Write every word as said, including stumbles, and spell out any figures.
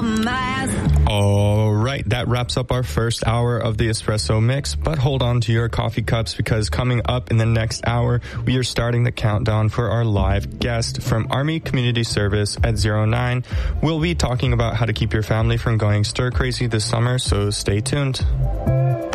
All right, that wraps up our first hour of the Espresso Mix, but hold on to your coffee cups because coming up in the next hour, we are starting the countdown for our live guest from Army Community Service at zero nine. We'll be talking about how to keep your family from going stir crazy this summer, so stay tuned.